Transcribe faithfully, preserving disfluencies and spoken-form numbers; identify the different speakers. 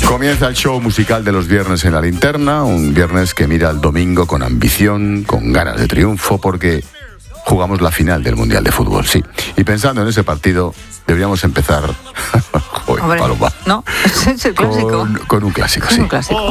Speaker 1: Comienza el show musical de los viernes en la linterna, un viernes que mira al domingo con ambición, con ganas de triunfo, porque jugamos la final del Mundial de Fútbol, sí. Y pensando en ese partido, deberíamos empezar Joder,
Speaker 2: Hombre,
Speaker 1: Paloma.
Speaker 2: no, es el clásico.
Speaker 1: Con, con un clásico,
Speaker 2: Con
Speaker 1: sí.
Speaker 2: un clásico.